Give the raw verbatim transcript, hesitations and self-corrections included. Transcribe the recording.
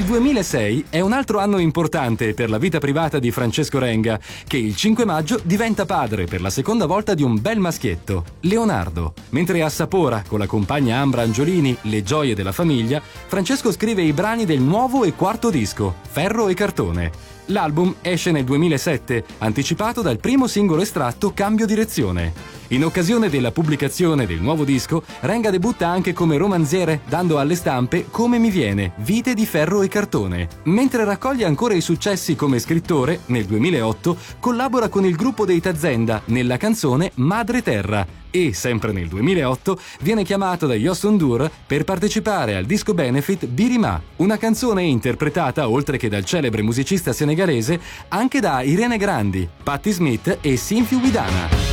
duemilasei è un altro anno importante per la vita privata di Francesco Renga, che il cinque maggio diventa padre per la seconda volta di un bel maschietto, Leonardo. Mentre assapora con la compagna Ambra Angiolini le gioie della famiglia, Francesco scrive i brani del nuovo e quarto disco, Ferro e Cartone. L'album esce nel duemilasette, anticipato dal primo singolo estratto Cambio direzione. In occasione della pubblicazione del nuovo disco, Renga debutta anche come romanziere, dando alle stampe Come mi viene, vite di ferro e cartone. Mentre raccoglie ancora i successi come scrittore, nel duemilaotto collabora con il gruppo dei Tazenda nella canzone Madre Terra e, sempre nel duemilaotto, viene chiamato da Youssou N'Dour per partecipare al disco benefit Birima, una canzone interpretata, oltre che dal celebre musicista senegalese, anche da Irene Grandi, Patti Smith e Sinfi Widana.